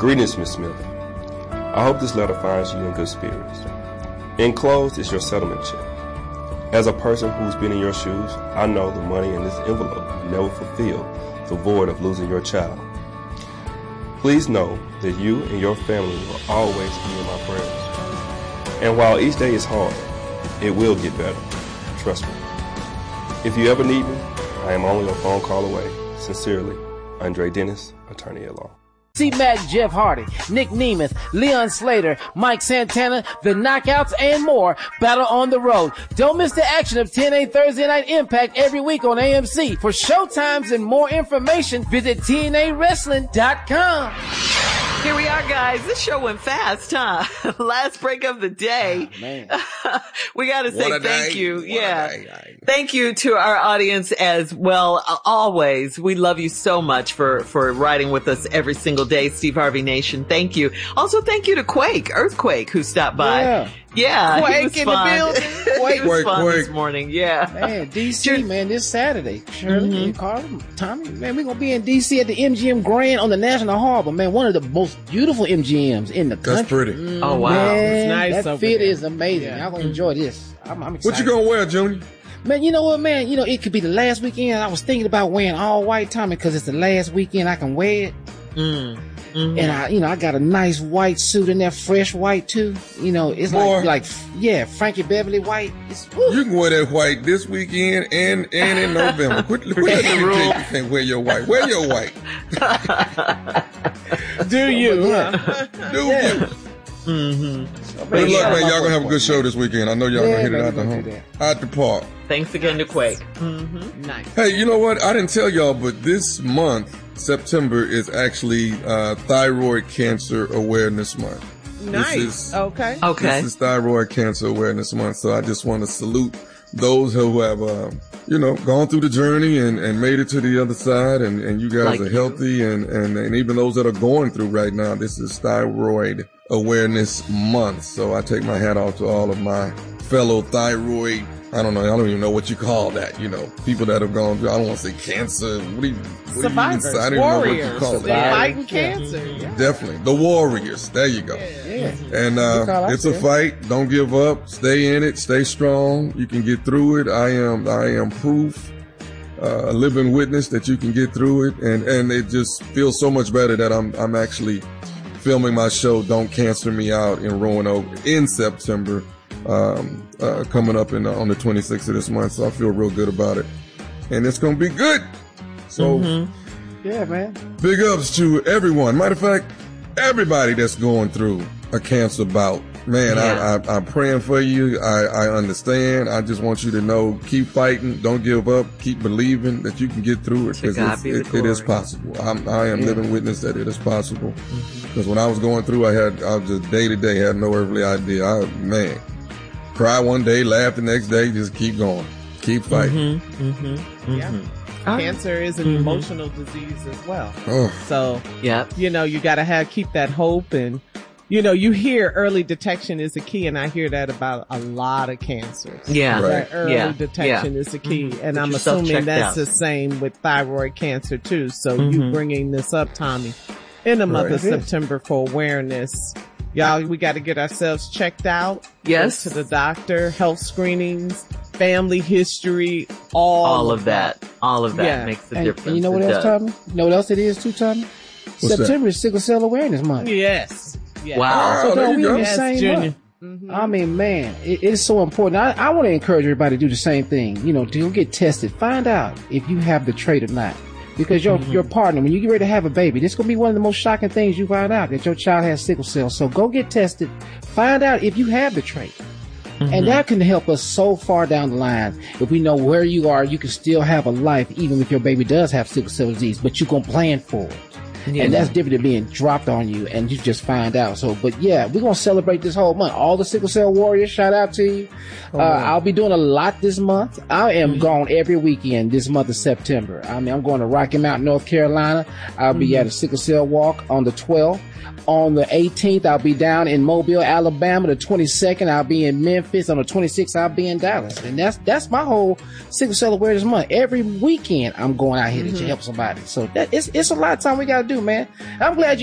Greetings, Miss Smith. I hope this letter finds you in good spirits. Enclosed is your settlement check. As a person who's been in your shoes, I know the money in this envelope will never fulfill the void of losing your child. Please know that you and your family will always be in my prayers. And while each day is hard, it will get better. Trust me. If you ever need me, I am only a phone call away. Sincerely, Andre Dennis, attorney at law. C-Mac, Jeff Hardy, Nick Nemeth, Leon Slater, Mike Santana, The Knockouts, and more battle on the road. Don't miss the action of TNA Thursday Night Impact every week on AMC. For showtimes and more information, visit TNAWrestling.com. Here we are, guys. This show went fast, huh? Last break of the day. Oh, man. We got to say thank you. Thank you to our audience as well. Always. We love you so much for riding with us every single day. Steve Harvey Nation. Thank you. Also, thank you to Earthquake, who stopped by. Yeah. Quake in the building. Quake was fun this morning. Yeah. Man, DC, man, this Saturday. Shirley, Carter, Tommy, man, we're going to be in DC at the MGM Grand on the National Harbor. Man, one of the most beautiful MGMs in the country. That's pretty. Oh, wow. Man, it's nice. That fit is amazing. Yeah. Y'all going to enjoy this. I'm excited. What you going to wear, Junior? Man, you know what, man? You know, it could be the last weekend. I was thinking about wearing all white, Tommy, because it's the last weekend I can wear it. And I got a nice white suit in there, fresh white too. You know, it's like Frankie Beverly white. You can wear that white this weekend and in November. Quit letting me tell you can't wear your white. Wear your white. Do you? Do you? Good luck, man. Y'all gonna have a good show this weekend. I know y'all gonna hit it out the park. Thanks again to Quake. Nice. Hey, you know what? I didn't tell y'all, but this month, September, is actually Thyroid Cancer Awareness Month. Nice. Okay. This is Thyroid Cancer Awareness Month, so I just want to salute those who have, gone through the journey and made it to the other side, and you guys are healthy, and even those that are going through right now. This is Thyroid Awareness Month, so I take my hat off to all of my fellow thyroid. I don't even know what you call that. You know, people that have gone through, I don't want to say cancer. Survivors, I don't know what you call it. Fighting cancer. Yeah. Definitely. The warriors. There you go. Yeah. And it's a fight. Don't give up. Stay in it. Stay strong. You can get through it. I am proof, a living witness that you can get through it. And it just feels so much better that I'm actually filming my show, Don't Cancer Me Out, in Roanoke in September. Coming up on the 26th of this month, so I feel real good about it, and it's gonna be good. So, yeah, man. Big ups to everyone. Matter of fact, everybody that's going through a cancer bout. Man, I'm praying for you. I understand. I just want you to know, keep fighting. Don't give up. Keep believing that you can get through it, because it is possible. I am living witness that it is possible. Because when I was going through, I was just day to day, had no earthly idea. Cry one day, laugh the next day, just keep going. Keep fighting. Yeah. Cancer is an emotional disease as well. So, you gotta keep that hope, and, you hear early detection is the key, and I hear that about a lot of cancers. Yeah. Right. Early detection is the key. And I'm assuming that's the same with thyroid cancer too. So you bringing this up, Tommy, in the month of September for awareness. Y'all, we got to get ourselves checked out. Yes. Go to the doctor, health screenings, family history, all of that. All of that makes a difference. And you know what else, Tommy? You know what else it is too, Tommy? September is Sickle Cell Awareness Month. Yes. Wow. So we in the same month. I mean, man, it is so important. I want to encourage everybody to do the same thing. To get tested. Find out if you have the trait or not. Because your partner, when you get ready to have a baby, this is going to be one of the most shocking things you find out, that your child has sickle cell. So go get tested. Find out if you have the trait. And that can help us so far down the line. If we know where you are, you can still have a life, even if your baby does have sickle cell disease, but you're going to plan for it. Yeah. And that's different than being dropped on you and you just find out. So, but yeah, we're going to celebrate this whole month. All the sickle cell warriors, shout out to you. I'll be doing a lot this month. I am gone every weekend this month of September. I mean, I'm going to Rocky Mount, North Carolina. I'll be at a sickle cell walk on the 12th. On the 18th, I'll be down in Mobile, Alabama. The 22nd, I'll be in Memphis. On the 26th, I'll be in Dallas. And that's my whole sickle cell awareness month. Every weekend, I'm going out here to help somebody. So it's a lot of time we got to do, man. I'm glad you